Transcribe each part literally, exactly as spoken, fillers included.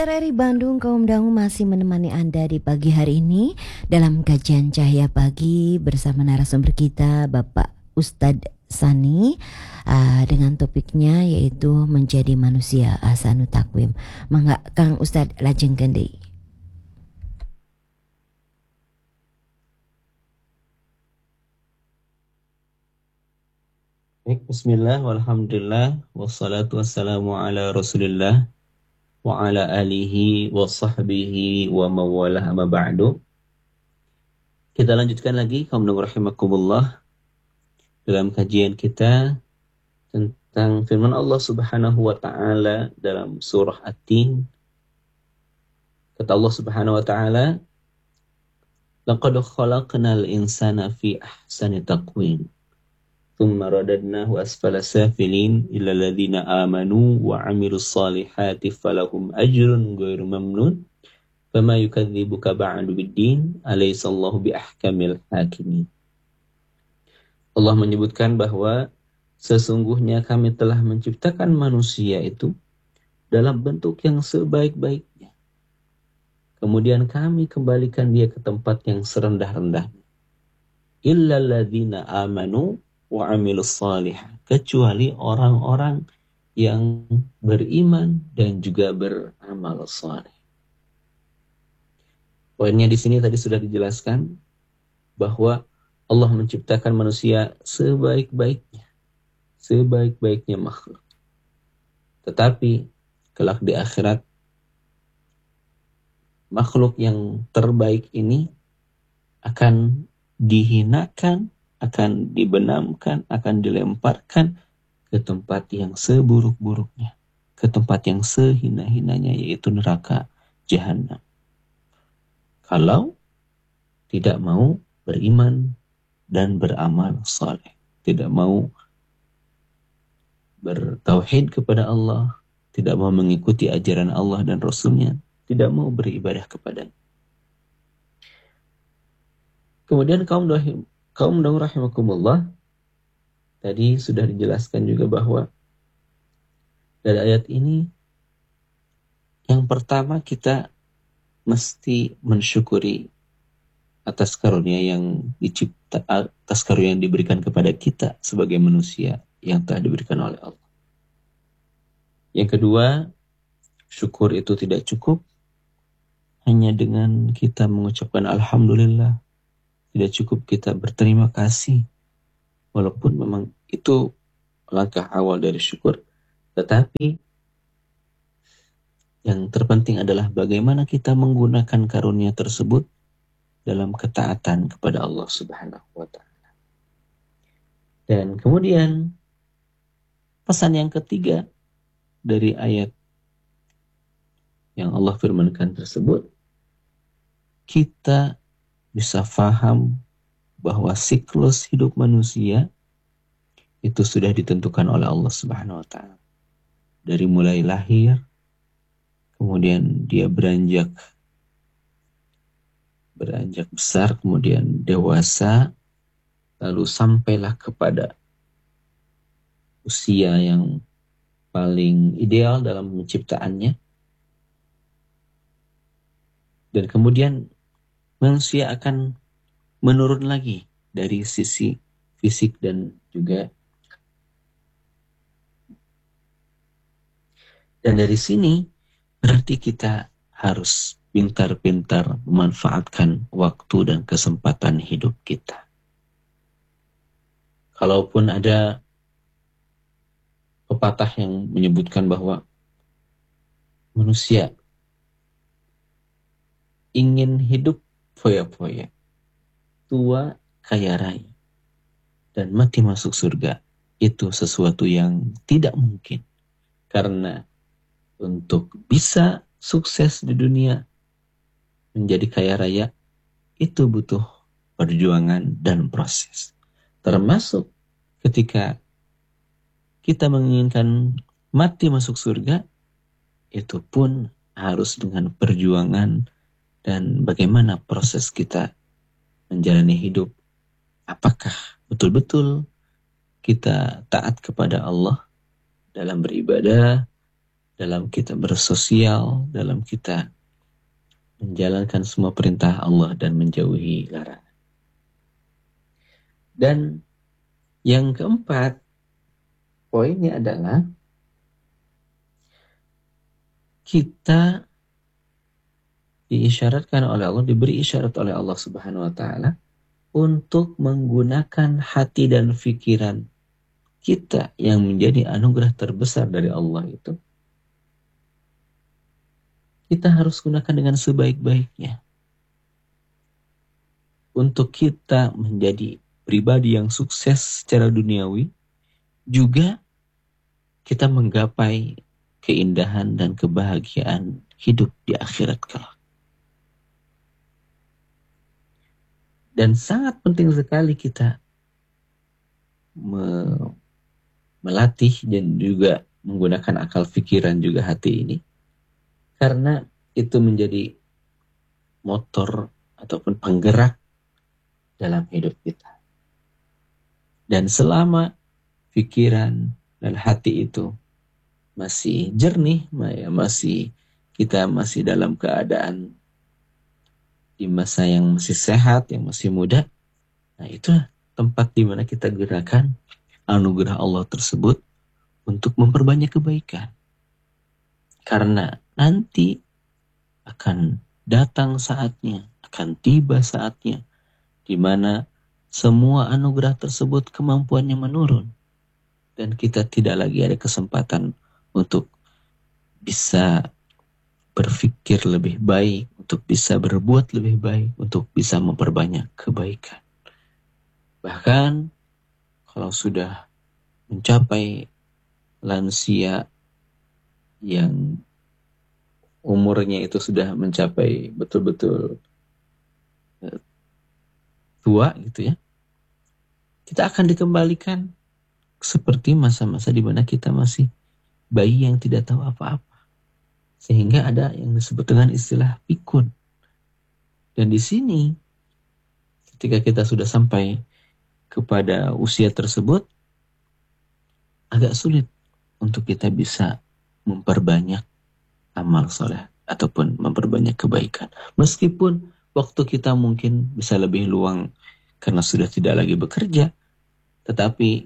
R R I Bandung Kaum Dangu masih menemani Anda di pagi hari ini dalam kajian Cahaya Pagi bersama narasumber kita Bapak Ustadz Sani uh, dengan topiknya yaitu menjadi manusia ahsanu takwim. Mangga Kang Ustadz lajeng kendi. Baik, bismillah, walhamdulillah, wassalatu wassalamu ala rasulillah wa ala alihi wa sahbihi wa mawalah amma ba'du. Kita lanjutkan lagi, kaum dengar rahimakumullah, dalam kajian kita tentang firman Allah subhanahu wa ta'ala dalam surah At-Tin. Kata Allah subhanahu wa ta'ala, laqad khalaqnal insana fi ahsani taqwim. ثم رددناه أسفل سافلين إلا الذين آمنوا وعملوا الصالحات فلهم أجر غير ممنون فما يكذبك بعد بالدين أليس الله بأحكم الحاكمين. Allah menyebutkan bahwa sesungguhnya kami telah menciptakan manusia itu dalam bentuk yang sebaik-baiknya. Kemudian kami kembalikan dia ke tempat yang serendah-rendahnya. Illa alladzina amanu wa amilus salihah, kecuali orang-orang yang beriman dan juga beramal saleh. Poinnya di sini tadi sudah dijelaskan bahwa Allah menciptakan manusia sebaik-baiknya, sebaik-baiknya makhluk. Tetapi kelak di akhirat makhluk yang terbaik ini akan dihinakan, akan dibenamkan, akan dilemparkan ke tempat yang seburuk-buruknya, ke tempat yang sehina-hinanya, yaitu neraka jahanam. Kalau tidak mau beriman dan beramal saleh, tidak mau bertauhid kepada Allah, tidak mau mengikuti ajaran Allah dan Rasulnya, tidak mau beribadah kepadanya. Kemudian kaum dohim Kaum dong rahimakumullah, tadi sudah dijelaskan juga bahwa dari ayat ini yang pertama kita mesti mensyukuri atas karunia yang dicipta, atas karunia yang diberikan kepada kita sebagai manusia yang telah diberikan oleh Allah. Yang kedua, syukur itu tidak cukup hanya dengan kita mengucapkan alhamdulillah. Tidak cukup kita berterima kasih, walaupun memang itu langkah awal dari syukur. Tetapi yang terpenting adalah bagaimana kita menggunakan karunia tersebut dalam ketaatan kepada Allah Subhanahu wa Ta'ala. Dan kemudian pesan yang ketiga dari ayat yang Allah firmankan tersebut, kita bisa faham bahwa siklus hidup manusia itu sudah ditentukan oleh Allah Subhanahu wa Ta'ala. Dari mulai lahir, kemudian dia beranjak beranjak besar, kemudian dewasa, lalu sampailah kepada usia yang paling ideal dalam penciptaannya. Dan kemudian manusia akan menurun lagi dari sisi fisik dan juga. Dan dari sini berarti kita harus pintar-pintar memanfaatkan waktu dan kesempatan hidup kita. Kalaupun ada pepatah yang menyebutkan bahwa manusia ingin hidup foya-foya, tua kaya raya, dan mati masuk surga, itu sesuatu yang tidak mungkin. Karena untuk bisa sukses di dunia, menjadi kaya raya, itu butuh perjuangan dan proses. Termasuk ketika kita menginginkan mati masuk surga, itu pun harus dengan perjuangan dan bagaimana proses kita menjalani hidup. Apakah betul-betul kita taat kepada Allah dalam beribadah, dalam kita bersosial, dalam kita menjalankan semua perintah Allah dan menjauhi larangan. Dan yang keempat, poinnya adalah kita diisyaratkan oleh Allah, diberi isyarat oleh Allah Subhanahu wa taala untuk menggunakan hati dan pikiran kita yang menjadi anugerah terbesar dari Allah itu. Kita harus gunakan dengan sebaik-baiknya untuk kita menjadi pribadi yang sukses secara duniawi, juga kita menggapai keindahan dan kebahagiaan hidup di akhirat kelak. Dan sangat penting sekali kita me- melatih dan juga menggunakan akal pikiran juga hati ini, karena itu menjadi motor ataupun penggerak dalam hidup kita. Dan selama pikiran dan hati itu masih jernih, masih kita masih dalam keadaan di masa yang masih sehat, yang masih muda, nah itulah tempat di mana kita gunakan anugerah Allah tersebut untuk memperbanyak kebaikan. Karena nanti akan datang saatnya, akan tiba saatnya di mana semua anugerah tersebut kemampuannya menurun dan kita tidak lagi ada kesempatan untuk bisa berpikir lebih baik, untuk bisa berbuat lebih baik, untuk bisa memperbanyak kebaikan. Bahkan kalau sudah mencapai lansia yang umurnya itu sudah mencapai betul-betul tua gitu ya, kita akan dikembalikan seperti masa-masa di mana kita masih bayi yang tidak tahu apa-apa. Sehingga ada yang disebut dengan istilah pikun. Dan di sini ketika kita sudah sampai kepada usia tersebut, agak sulit untuk kita bisa memperbanyak amal soleh ataupun memperbanyak kebaikan. Meskipun waktu kita mungkin bisa lebih luang karena sudah tidak lagi bekerja, tetapi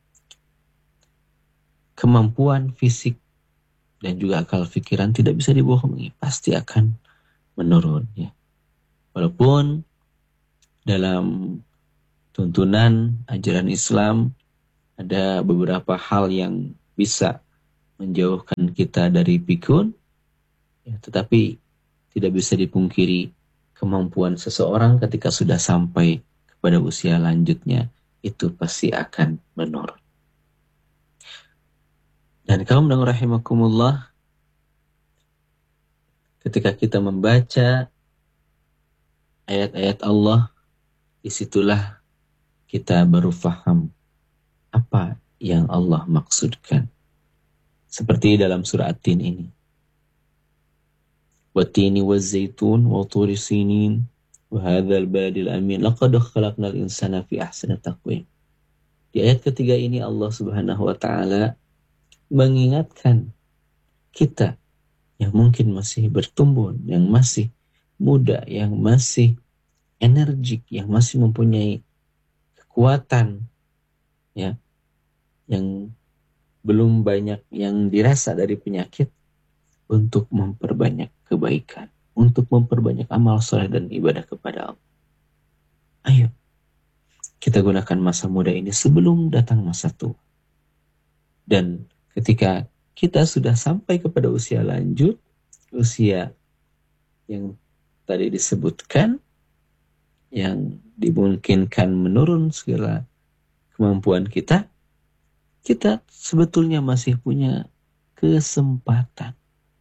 kemampuan fisik dan juga akal pikiran tidak bisa dibohongi, pasti akan menurun ya. Walaupun dalam tuntunan ajaran Islam ada beberapa hal yang bisa menjauhkan kita dari pikun, ya, tetapi tidak bisa dipungkiri kemampuan seseorang ketika sudah sampai kepada usia lanjutnya itu pasti akan menurun. Dan kaum dan rahimakumullah, ketika kita membaca ayat-ayat Allah, disitulah kita baru faham apa yang Allah maksudkan. Seperti dalam surah At-Tin ini. Wat-tini waz-zaitun wa turi sinin wa hadzal baladil amin laqad khalaqnal insana fi ahsani taqwim. Di ayat ketiga ini Allah Subhanahu wa taala mengingatkan kita yang mungkin masih bertumbuh, yang masih muda, yang masih energik, yang masih mempunyai kekuatan, ya, yang belum banyak yang dirasa dari penyakit, untuk memperbanyak kebaikan, untuk memperbanyak amal soleh dan ibadah kepada Allah. Ayo, kita gunakan masa muda ini sebelum datang masa tua. Dan ketika kita sudah sampai kepada usia lanjut, usia yang tadi disebutkan, yang dimungkinkan menurun segala kemampuan kita, kita sebetulnya masih punya kesempatan.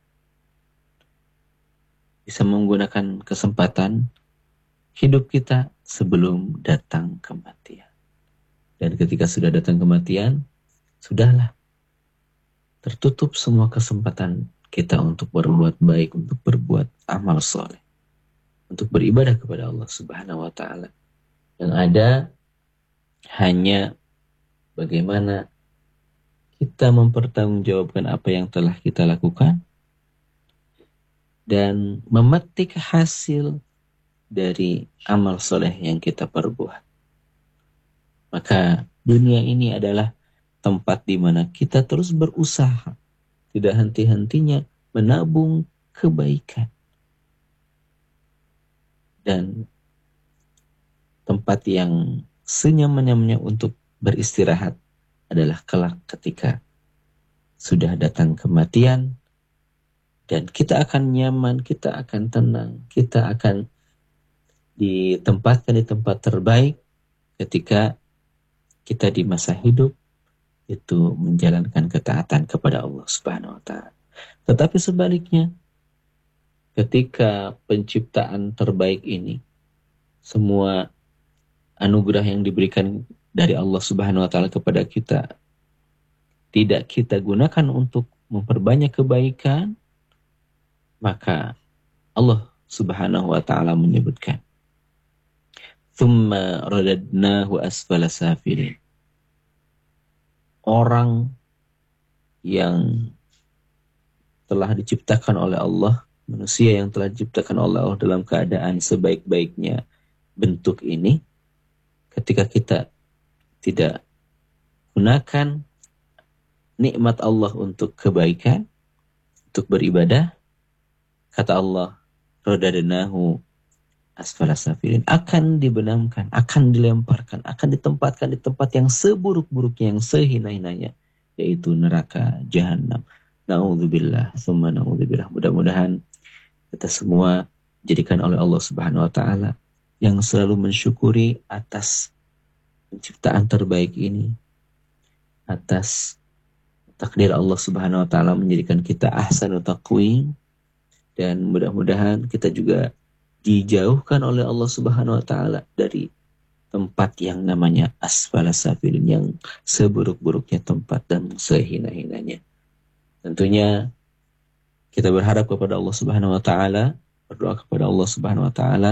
Bisa menggunakan kesempatan hidup kita sebelum datang kematian. Dan ketika sudah datang kematian, sudahlah. Tertutup semua kesempatan kita untuk berbuat baik, untuk berbuat amal soleh, untuk beribadah kepada Allah Subhanahu wa taala. Yang ada hanya bagaimana kita mempertanggungjawabkan apa yang telah kita lakukan dan memetik hasil dari amal soleh yang kita perbuat. Maka dunia ini adalah tempat di mana kita terus berusaha, tidak henti-hentinya menabung kebaikan. Dan tempat yang senyaman-nyamannya untuk beristirahat adalah kelak ketika sudah datang kematian, dan kita akan nyaman, kita akan tenang, kita akan ditempatkan di tempat terbaik ketika kita di masa hidup itu menjalankan ketaatan kepada Allah Subhanahu wa taala. Tetapi sebaliknya, ketika penciptaan terbaik ini, semua anugerah yang diberikan dari Allah Subhanahu wa taala kepada kita tidak kita gunakan untuk memperbanyak kebaikan, maka Allah Subhanahu wa taala menyebutkan, "Tsumma radadnahu asfala safilin." Orang yang telah diciptakan oleh Allah, manusia yang telah diciptakan oleh Allah dalam keadaan sebaik-baiknya bentuk ini, ketika kita tidak gunakan nikmat Allah untuk kebaikan, untuk beribadah, kata Allah, radadnahu asfala safilin, akan dibenamkan, akan dilemparkan, akan ditempatkan di tempat yang seburuk-buruknya, yang sehina-hinanya, yaitu neraka jahanam. Na'udzubillah, summa na'udzubillah. Mudah-mudahan kita semua dijadikan oleh Allah Subhanahu wa taala yang selalu mensyukuri atas penciptaan terbaik ini, atas takdir Allah Subhanahu wa taala menjadikan kita ahsanut taqwim, dan mudah-mudahan kita juga dijauhkan oleh Allah Subhanahu wa taala dari tempat yang namanya asfala safilin, yang seburuk-buruknya tempat dan sehina-hinanya. Tentunya kita berharap kepada Allah Subhanahu wa taala, berdoa kepada Allah Subhanahu wa taala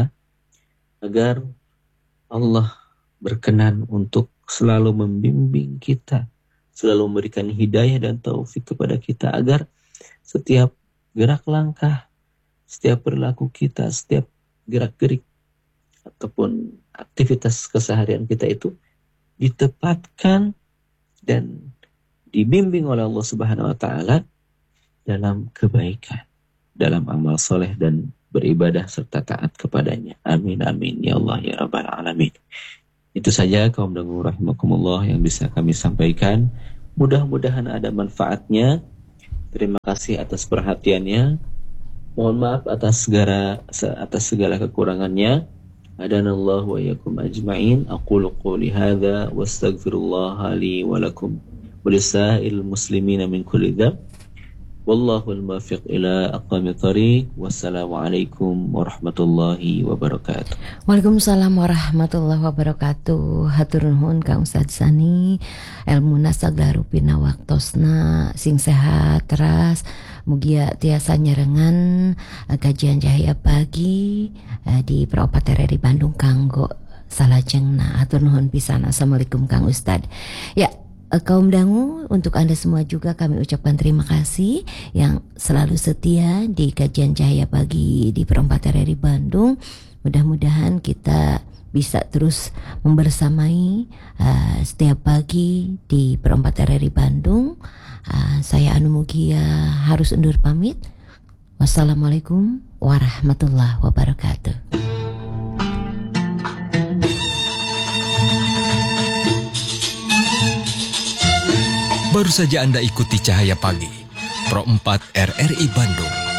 agar Allah berkenan untuk selalu membimbing kita, selalu memberikan hidayah dan taufik kepada kita, agar setiap gerak langkah, setiap perilaku kita, setiap gerak-gerik ataupun aktivitas keseharian kita itu ditepatkan dan dibimbing oleh Allah Subhanahu wa taala dalam kebaikan, dalam amal soleh dan beribadah serta taat kepadanya. Amin amin ya Allah ya rabbal alamin. Itu saja kaum dangu rahimakumullah yang bisa kami sampaikan. Mudah-mudahan ada manfaatnya. Terima kasih atas perhatiannya. Mohon maaf atas segala atas segala kekurangannya. Adanallahu wa iyyakum ajma'in. Aqulu qouli hadza wastaghfirullaha li wa lakum wa lisa'il muslimina min kulli dzamb. Wallahul muwaffiq ila aqwamit thariq. Wassalamualaikum warahmatullahi wabarakatuh. Waalaikumsalam warahmatullahi wabarakatuh. Hatur nuhun Kang Ustad Sani, elmuna saglaru pina waktosna sing sehat teras. Mugia tiasa nyerengan kajian Cahaya Pagi di Peropat R R I Bandung kanggo salajengna. Hatur nuhun pisan. Assalamualaikum Kang Ustad. Ya, kaum dangu, untuk Anda semua juga kami ucapkan terima kasih yang selalu setia di kajian Cahaya Pagi di Perempat R R I Bandung. Mudah-mudahan kita bisa terus membersamai uh, setiap pagi di Perempat R R I Bandung. Uh, saya Anu Mugia harus undur pamit. Wassalamualaikum warahmatullahi wabarakatuh. Baru saja Anda ikuti Cahaya Pagi, Pro empat R R I Bandung.